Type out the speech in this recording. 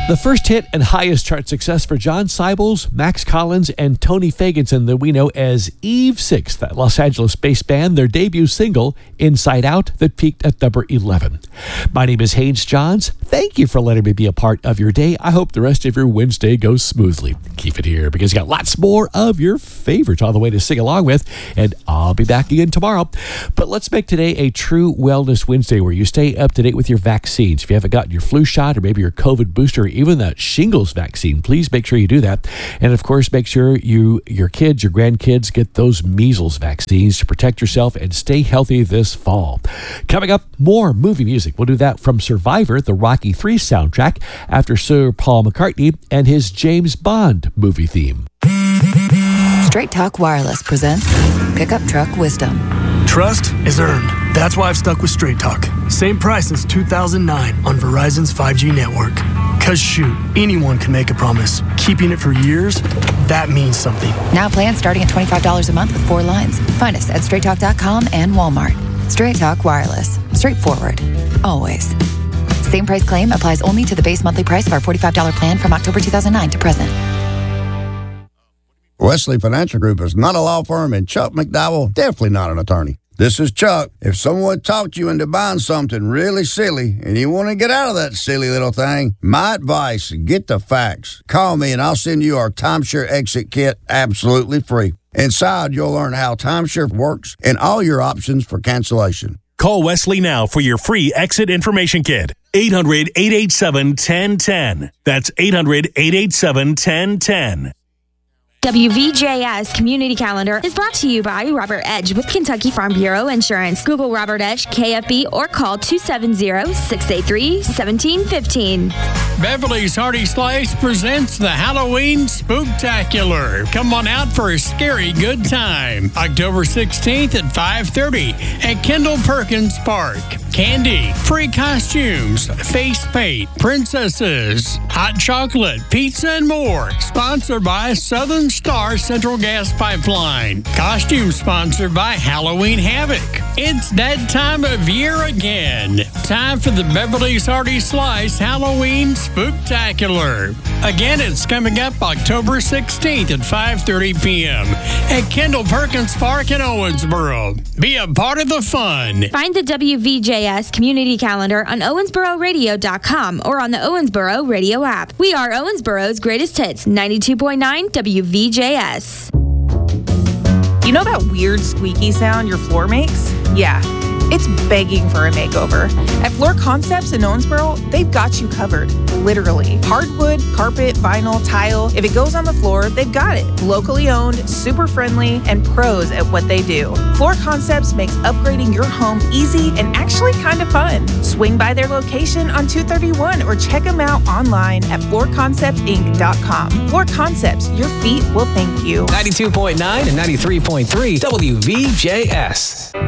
The first hit and highest chart success for John Sybils, Max Collins, and Tony Fagenson that we know as Eve 6, that Los Angeles-based band, their debut single, Inside Out, that peaked at number 11. My name is Haynes Johns. Thank you for letting me be a part of your day. I hope the rest of your Wednesday goes smoothly. Keep it here because you got lots more of your favorites on the way to sing along with, and I'll be back again tomorrow. But let's make today a true Wellness Wednesday where you stay up to date with your vaccines. If you haven't gotten your flu shot or maybe your COVID booster or even that shingles vaccine, please make sure you do that. And of course, make sure your kids, your grandkids get those measles vaccines to protect yourself and stay healthy this fall. Coming up, more movie music. We'll do that from Survivor, the Rocky III soundtrack, after Sir Paul McCartney and his James Bond movie theme. Straight Talk Wireless presents Pickup Truck Wisdom. Trust is earned. That's why I've stuck with Straight Talk. Same price since 2009 on Verizon's 5G network. Cause shoot, anyone can make a promise. Keeping it for years, that means something. Now plans starting at $25 a month with 4 lines. Find us at straighttalk.com and Walmart. Straight Talk Wireless. Straightforward. Always. Same price claim applies only to the base monthly price of our $45 plan from October 2009 to present. Wesley Financial Group is not a law firm, and Chuck McDowell definitely not an attorney. This is Chuck. If someone talked you into buying something really silly and you want to get out of that silly little thing, my advice, get the facts. Call me and I'll send you our timeshare exit kit absolutely free. Inside, you'll learn how timeshare works and all your options for cancellation. Call Wesley now for your free exit information kit. 800-887-1010. That's 800-887-1010. WVJS Community Calendar is brought to you by Robert Edge with Kentucky Farm Bureau Insurance. Google Robert Edge, KFB, or call 270-683-1715. Beverly's Hearty Slice presents the Halloween Spooktacular. Come on out for a scary good time. October 16th at 5:30 at Kendall Perkins Park. Candy, free costumes, face paint, princesses, hot chocolate, pizza, and more. Sponsored by Southern Star Central Gas Pipeline. Costume sponsored by Halloween Havoc. It's that time of year again. Time for the Beverly's Hearty Slice Halloween Spooktacular. Again, it's coming up October 16th at 5:30 p.m. at Kendall Perkins Park in Owensboro. Be a part of the fun. Find the WVJS Community Calendar on owensbororadio.com or on the Owensboro Radio app. We are Owensboro's greatest hits, 92.9 WVJS. You know that weird squeaky sound your floor makes? Yeah, it's begging for a makeover. At Floor Concepts in Owensboro, they've got you covered, literally. Hardwood, carpet, vinyl, tile. If it goes on the floor, they've got it. Locally owned, super friendly, and pros at what they do. Floor Concepts makes upgrading your home easy and actually kind of fun. Swing by their location on 231 or check them out online at floorconceptsinc.com. Floor Concepts, your feet will thank you. 92.9 and 93.3 WVJS.